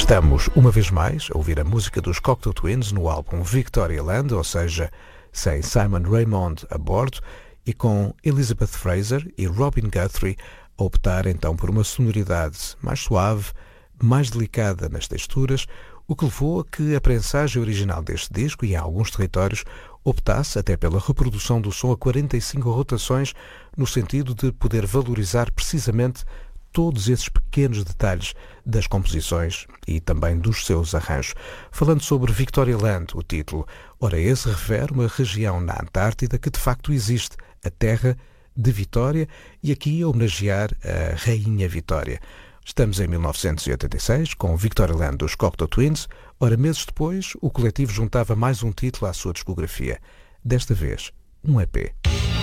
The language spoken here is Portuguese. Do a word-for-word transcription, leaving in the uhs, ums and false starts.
Estamos, uma vez mais, a ouvir a música dos Cocteau Twins no álbum Victoria Land, ou seja, sem Simon Raymonde a bordo e com Elizabeth Fraser e Robin Guthrie a optar então por uma sonoridade mais suave, mais delicada nas texturas, o que levou a que a prensagem original deste disco e em alguns territórios optasse até pela reprodução do som a quarenta e cinco rotações, no sentido de poder valorizar precisamente todos esses pequenos detalhes das composições e também dos seus arranjos. Falando sobre Victoria Land, o título, ora, esse refere uma região na Antártida que de facto existe, a terra de Vitória, e aqui a homenagear a Rainha Vitória. Estamos em mil novecentos e oitenta e seis, com Victoria Land dos Cocteau Twins. Ora, meses depois, o coletivo juntava mais um título à sua discografia. Desta vez, um E P.